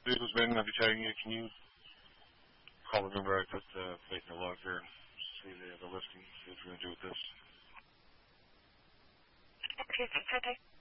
This was Ben. I'll be chatting you. Can you call the number I put plate in the log here and see the listing, see what we're going to do with this? Okay,